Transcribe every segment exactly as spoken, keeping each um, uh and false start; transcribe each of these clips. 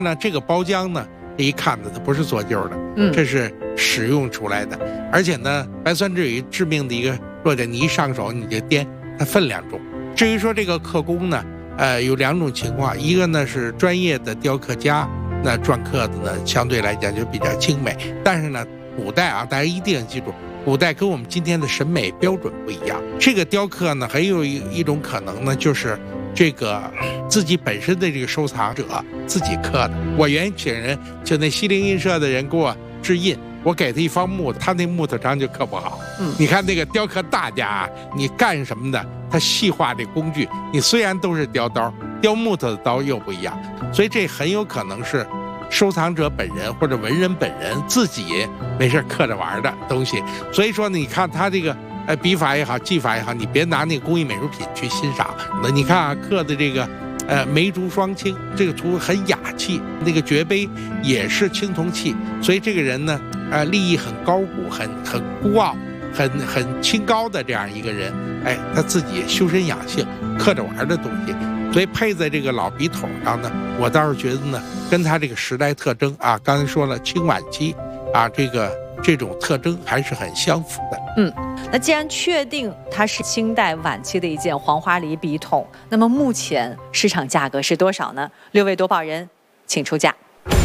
那这个包浆呢，这一看呢，它不是做旧的， 嗯， 这是使用出来的。而且呢，白酸酯有一致命的一个弱点，你一上手你就颠，它分量重。至于说这个刻工呢，呃，有两种情况，一个呢是专业的雕刻家，那篆刻的呢相对来讲就比较精美，但是呢，古代啊，大家一定要记住，古代跟我们今天的审美标准不一样。这个雕刻呢，还有一一种可能呢，就是这个自己本身的这个收藏者自己刻的。我原请人就那西泠印社的人给我制印，我给他一方木头，他那木头章就刻不好。 嗯， 你看那个雕刻大家啊，你干什么的？他细化这工具，你虽然都是雕刀，雕木头的刀又不一样，所以这很有可能是收藏者本人或者文人本人自己没事刻着玩的东西。所以说你看他这个呃笔法也好，技法也好，你别拿那个工艺美术品去欣赏。那你看啊，刻的这个呃梅竹双青，这个图很雅气，那个爵杯也是青铜器，所以这个人呢，呃，立意很高古，很很孤傲，很很清高的这样一个人。哎，他自己修身养性，刻着玩的东西。所以配在这个老笔筒上呢，我倒是觉得呢，跟他这个时代特征啊，刚才说了清晚期啊，这个这种特征还是很相符的。 嗯，那既然确定它是清代晚期的一件黄花梨笔筒，那么目前市场价格是多少呢？六位夺宝人，请出价。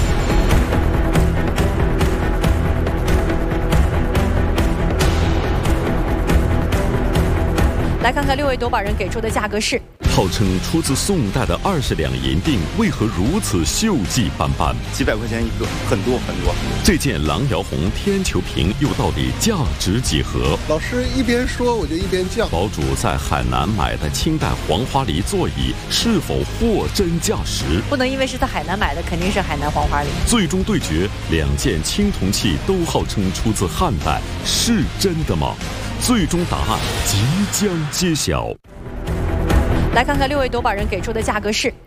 来看看六位夺宝人给出的价格是。 号称出自宋代的二十两银锭，为何如此锈迹斑斑？ 几百块钱一个，很多很多。 这件郎窑红天球瓶又到底价值几何？ 老师一边说我就一边叫。 堡主在海南买的清代黄花梨座椅是否货真价实？ 不能因为是在海南买的，肯定是海南黄花梨。 最终对决，两件青铜器都号称出自汉代，是真的吗？最终答案即将揭晓。 来看看六位夺宝人给出的价格是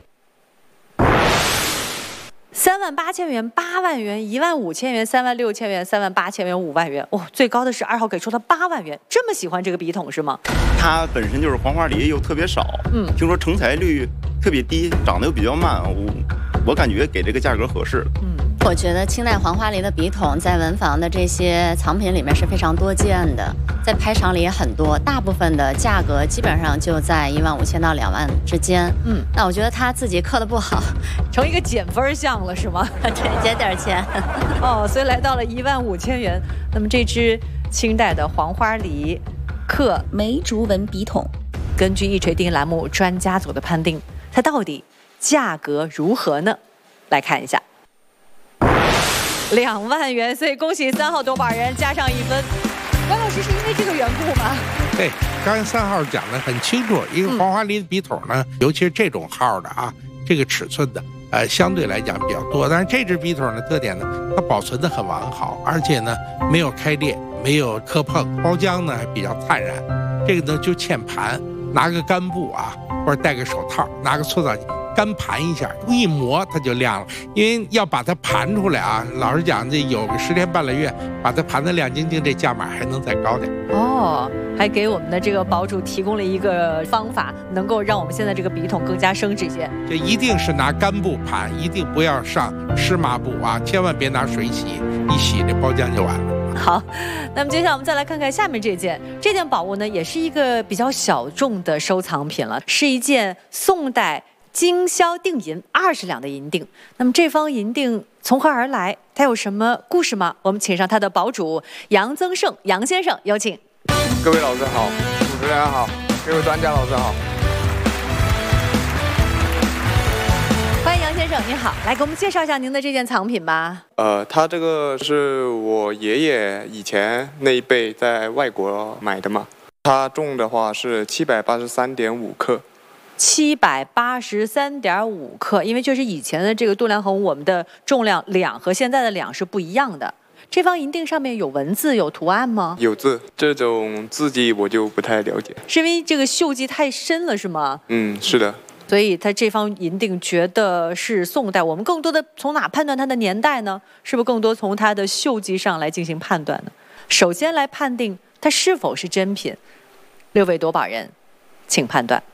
三万八千元、八万元、一万五千元、三万六千元、三万八千元、五万元。哦，最高的是二号给出的八万元，这么喜欢这个笔筒是吗？ 它本身就是黄花梨，又特别少，嗯，听说成材率特别低，长得又比较慢，我我感觉给这个价格合适。 嗯。 我觉得清代黄花梨的笔筒在文房的这些藏品里面是非常多见的，在拍场里也很多，大部分的价格基本上就在一万五千到两万之间。嗯，那我觉得他自己刻的不好， 成一个减分项了是吗？ 对，减点钱。 哦，所以来到了一万五千元。那么这支清代的黄花梨刻梅竹纹笔筒， 根据一锤定栏目专家组的判定，它到底价格如何呢？来看一下。两万元，所以恭喜三号夺宝人加上一分。关老师是因为这个缘故吗？ 对，刚才三号讲的很清楚，一个黄花梨的笔筒呢，嗯、尤其是这种号的啊，这个尺寸的，呃，相对来讲比较多。但是这支笔筒的特点呢，它保存的很完好，而且呢没有开裂，没有磕碰，包浆呢还比较灿然。这个呢就欠盘，拿个干布啊，或者戴个手套，拿个搓澡机。干盘一下，一磨它就亮了。因为要把它盘出来啊，老实讲，这有个十天半个月，把它盘得亮晶晶，这价码还能再高点。 哦，还给我们的这个堡主提供了一个方法，能够让我们现在这个笔筒更加升值一些。 这一定是拿干布盘，一定不要上湿抹布啊，千万别拿水洗，一洗这包浆就完了。 好，那么接下来我们再来看看下面这件，这件宝物呢，也是一个比较小众的收藏品了，是一件宋代精销定银二十两的银锭。那么这方银锭从何而来？它有什么故事吗？我们请上它的堡主杨增盛杨先生，有请。 各位老师好，主持人好，各位专家老师好。 欢迎杨先生，您好，来给我们介绍一下您的这件藏品吧。 呃，他这个是我爷爷以前那一辈在外国买的嘛，它重的话是七百八十三点五克。 七百八十三点五克，因为确实以前的这个度量衡，我们的重量两和现在的两是不一样的。这方银锭上面有文字有图案吗？ 有字，这种字迹我就不太了解。 是因为这个锈迹太深了是吗？ 嗯，是的。 所以它这方银锭觉得是宋代，我们更多的从哪判断它的年代呢？是不是更多从它的锈迹上来进行判断呢？首先来判定它是否是真品。六位夺宝人，请判断。